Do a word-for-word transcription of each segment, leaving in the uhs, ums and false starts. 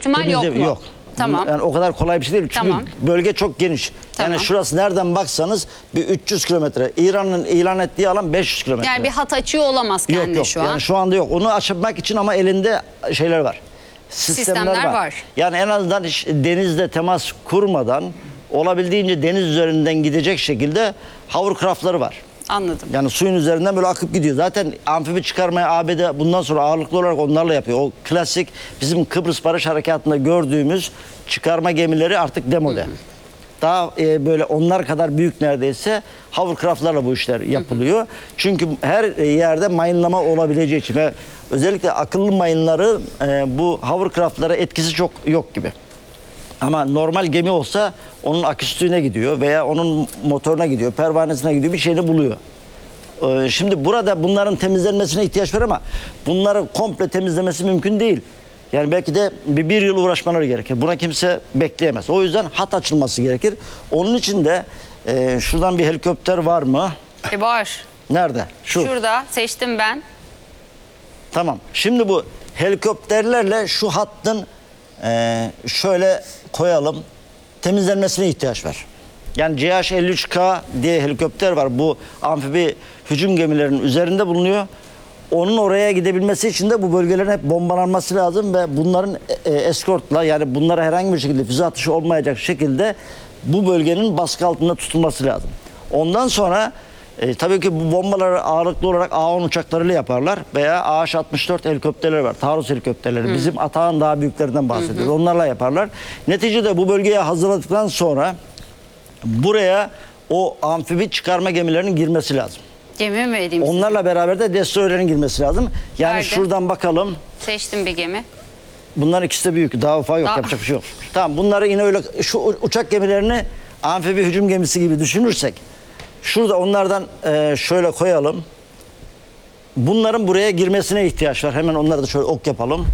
ihtimal yok temizle- mu? Yok. Tamam. Yani o kadar kolay bir şey değil. Çünkü Tamam. bölge çok geniş. Tamam. Yani şurası nereden baksanız bir üç yüz kilometre. İran'ın ilan ettiği alan beş yüz kilometre. Yani bir hat açıyor olamaz Yok kendi yok. şu an. Yani şu anda yok. Onu açmak için ama elinde şeyler var. Sistemler, Sistemler var. var. Yani en azından hiç denizde temas kurmadan olabildiğince deniz üzerinden gidecek şekilde hovercraftları var. Anladım. Yani suyun üzerinden böyle akıp gidiyor. Zaten amfibi çıkarmaya A B D bundan sonra ağırlıklı olarak onlarla yapıyor. O klasik bizim Kıbrıs Barış Harekatı'nda gördüğümüz çıkarma gemileri artık demode. Hı hı. Daha e, böyle onlar kadar büyük neredeyse hovercraftlarla bu işler yapılıyor. Hı hı. Çünkü her yerde mayınlama olabileceği için ve özellikle akıllı mayınları e, bu hovercraftlara etkisi çok yok gibi. Ama normal gemi olsa onun aküstüğüne gidiyor veya onun motoruna gidiyor, pervanesine gidiyor, bir şeyini buluyor. Ee, şimdi burada bunların temizlenmesine ihtiyaç var ama bunları komple temizlemesi mümkün değil. Yani belki de bir, bir yıl uğraşmaları gerekir. Buna kimse bekleyemez. O yüzden hat açılması gerekir. Onun için de e, şuradan bir helikopter var mı? E var. Nerede? Şu. Şurada seçtim ben. Tamam. Şimdi bu helikopterlerle şu hattın e, şöyle koyalım. Temizlenmesine ihtiyaç var. Yani C H elli üç K diye helikopter var. Bu amfibi hücum gemilerinin üzerinde bulunuyor. Onun oraya gidebilmesi için de bu bölgelerin hep bombalanması lazım ve bunların e, eskortla yani bunlara herhangi bir şekilde füze atışı olmayacak şekilde bu bölgenin baskı altında tutulması lazım. Ondan sonra e, tabii ki bu bombaları ağırlıklı olarak A on uçaklarıyla yaparlar veya A H altmış dört helikopterleri var. Taarruz helikopterleri. Hı. Bizim Atağan daha büyüklerinden bahsediyoruz. Hı hı. Onlarla yaparlar. Neticede bu bölgeye hazırladıktan sonra buraya o amfibi çıkarma gemilerinin girmesi lazım. Gemi mi vereyim size? Onlarla beraber de destroyerlerin girmesi lazım. Yani Nerede? şuradan bakalım. Seçtim bir gemi. Bunların ikisi de büyük. Daha ufak yok. Daha... Yapacak bir şey yok. Tamam, bunları yine öyle şu uçak gemilerini amfibi hücum gemisi gibi düşünürsek şurada onlardan e, şöyle koyalım. Bunların buraya girmesine ihtiyaç var. Hemen onları da şöyle ok yapalım.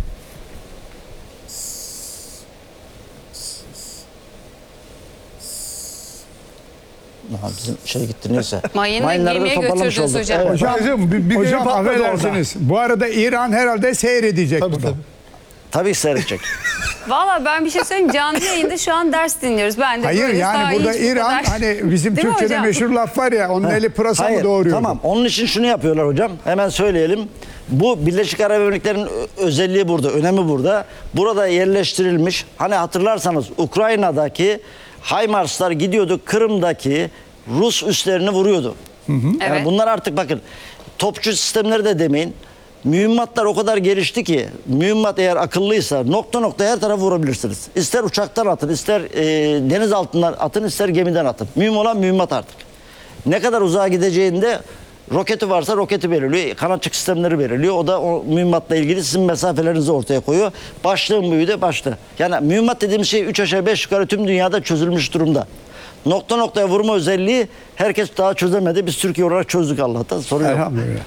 Aha, bizim şey gitti neyse. Mayını Mayınları da gemiye toparlamış götürdünüz olduk. hocam. Evet. Hocam, Hocam, bir- bir hocam gemi patladı affedersiniz. Bu arada İran herhalde seyredecek Tabii bunu. tabii. Tabii seyredecek. Valla ben bir şey söyleyeyim. Canlı yayında şu an ders dinliyoruz. Ben de Hayır böyle yani daha burada hiç bu İran kadar- hani bizim Değil mi Türkçe'de hocam? meşhur laf var ya onun eli pırasa mı Hayır, doğuruyor? tamam. Onun için şunu yapıyorlar hocam. Hemen söyleyelim. Bu Birleşik Arap Emirlikleri'nin ö- özelliği burada, önemi burada. Burada yerleştirilmiş. Hani hatırlarsanız Ukrayna'daki HIMARS'lar gidiyordu Kırım'daki Rus üslerini vuruyordu. Yani Evet. bunlar artık bakın topçu sistemleri de demeyin. Mühimmatlar o kadar gelişti ki mühimmat eğer akıllıysa nokta nokta her tarafa vurabilirsiniz. İster uçaktan atın, ister e, deniz altından atın, ister gemiden atın. Mühim olan mühimmat artık. Ne kadar uzağa gideceğinde roketi varsa roketi belirliyor, kanatçık sistemleri belirliyor. O da o mühimmatla ilgili sizin mesafelerinizi ortaya koyuyor. Başlığın büyüğü de başlı. Yani mühimmat dediğimiz şey üç aşağı beş yukarı tüm dünyada çözülmüş durumda. Nokta noktaya vurma özelliği herkes daha çözemedi. Biz Türkiye olarak çözdük Allah'tan. Sorun yok. Elhamdülillah.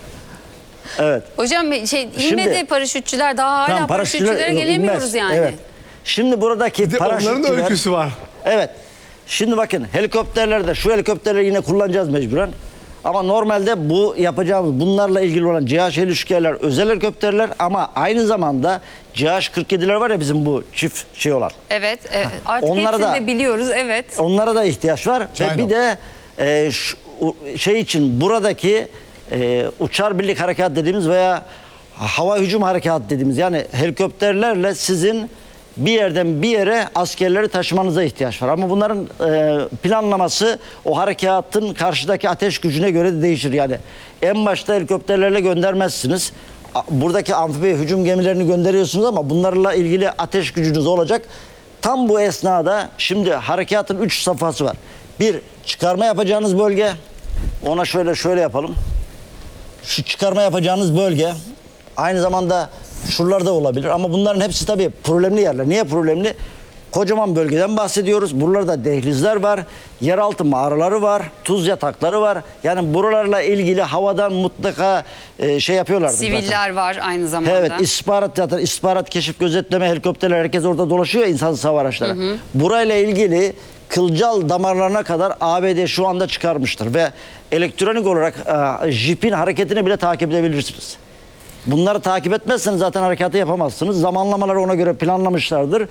Evet. Hocam bir şey Şimdi- inmedi paraşütçüler. Daha hala Tamam, paraşütçülere yok, gelemiyoruz inmez. yani. Evet. Şimdi buradaki Bir de onların da paraşütçüler... öyküsü var. Evet. Şimdi bakın helikopterlerde şu helikopterleri yine kullanacağız mecburen. Ama normalde bu yapacağımız bunlarla ilgili olan C H elli üç K'ler özel helikopterler ama aynı zamanda C H kırk yediler var ya bizim bu çift şey olan. Evet. evet. Artık Onlara hepsini da- de biliyoruz. Evet. Onlara da ihtiyaç var. China. Ve bir de e, şu- u- şey için buradaki e, uçar birlik harekat dediğimiz veya hava hücum harekatı dediğimiz yani helikopterlerle sizin bir yerden bir yere askerleri taşımanıza ihtiyaç var. Ama bunların e, planlaması o harekatın karşıdaki ateş gücüne göre de değişir. Yani en başta helikopterlerle göndermezsiniz. A- Buradaki amfibi hücum gemilerini gönderiyorsunuz ama bunlarla ilgili ateş gücünüz olacak. Tam bu esnada şimdi harekatın üç safhası var. Bir, çıkarma yapacağınız bölge. Ona şöyle şöyle yapalım. Şu çıkarma yapacağınız bölge. Aynı zamanda şuralarda olabilir. Ama bunların hepsi tabii problemli yerler. Niye problemli? Kocaman bölgeden bahsediyoruz. Buralarda dehlizler var. Yeraltı mağaraları var. Tuz yatakları var. Yani buralarla ilgili havadan mutlaka e, şey yapıyorlardı zaten. Siviller var aynı zamanda. Evet, istihbarat zaten istihbarat, keşif, gözetleme helikopterler herkes orada dolaşıyor ya, insansız hava araçları. Burayla ilgili kılcal damarlarına kadar A B D şu anda çıkarmıştır ve elektronik olarak e, jipin hareketini bile takip edebilirsiniz. Bunları takip etmezseniz zaten harekatı yapamazsınız. Zamanlamaları ona göre planlamışlardır.